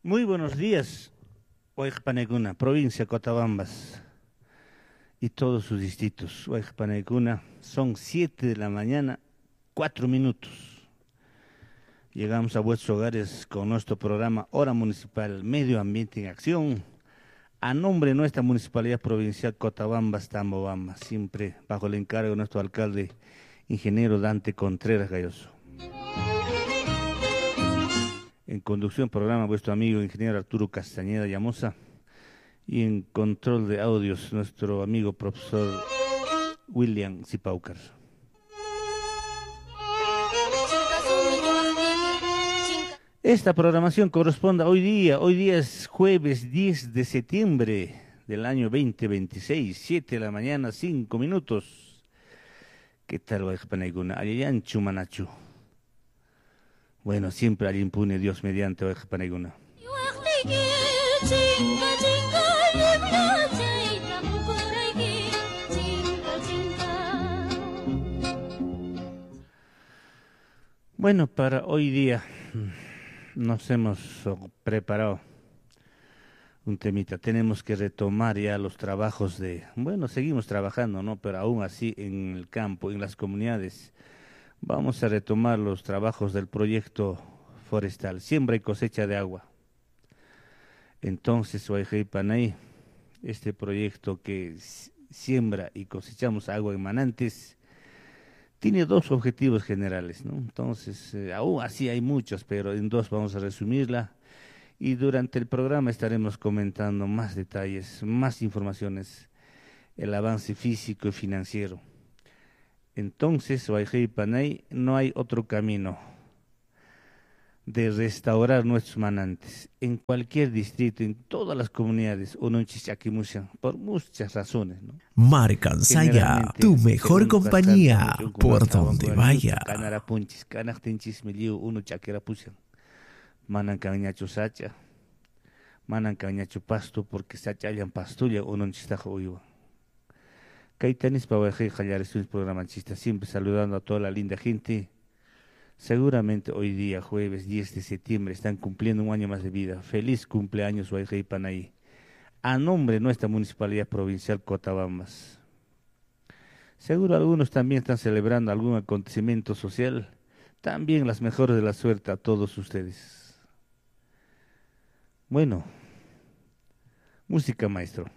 Muy buenos días, Huaycapanecuna, provincia de Cotabambas y todos sus distritos. Huaycapanecuna, son 7 de la mañana, 4 minutos. Llegamos a vuestros hogares con nuestro programa Hora Municipal Medio Ambiente en Acción, a nombre de nuestra Municipalidad Provincial Cotabambas, Tambobamba, siempre bajo el encargo de nuestro alcalde, ingeniero Dante Contreras Galloso. En conducción programa vuestro amigo ingeniero Arturo Castañeda Llamosa y en control de audios nuestro amigo profesor William Zipaucar. Esta programación corresponde a hoy día es jueves 10 de septiembre del año 2026, 7 de la mañana, 5 minutos. ¿Qué tal, Huaycapanecuna? Ayayanchu Manachu. Bueno, siempre al impune Dios mediante Huaycapanecuna. Bueno, para hoy día nos hemos preparado un temita. Tenemos que retomar ya los trabajos bueno, seguimos trabajando, ¿no? Pero aún así en el campo, en las comunidades, vamos a retomar los trabajos del proyecto forestal, siembra y cosecha de agua. Entonces, Panay, este proyecto que siembra y cosechamos agua en manantes, tiene dos objetivos generales, ¿no? Entonces, aún así hay muchos, pero en dos vamos a resumirla y durante el programa estaremos comentando más detalles, más informaciones, el avance físico y financiero. Entonces, Panay, no hay otro camino de restaurar nuestros manantes en cualquier distrito, en todas las comunidades, por muchas razones, ¿no? Marcansaya, tu mejor compañía, por donde vaya. Manan cañacho sacha, manan cañacho pasto, porque sacha hayan pastulla, uno chistajo uywa. Kaitanis Pawajay Jallar es un programa chista, siempre saludando a toda la linda gente. Seguramente hoy día, jueves 10 de septiembre, están cumpliendo un año más de vida. Feliz cumpleaños, Huayjay Panay. A nombre de nuestra Municipalidad Provincial Cotabambas. Seguro algunos también están celebrando algún acontecimiento social. También las mejores de la suerte a todos ustedes. Bueno, música, maestro.